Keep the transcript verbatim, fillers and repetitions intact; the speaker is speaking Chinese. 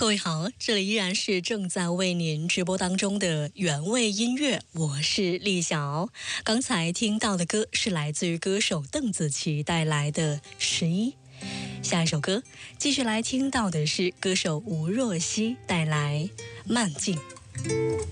各位好，这里依然是正在为您直播当中的原味音乐，我是丽晓。刚才听到的歌是来自于歌手邓紫棋带来的《十一》。下一首歌继续来听到的是歌手吴若希带来《慢镜》。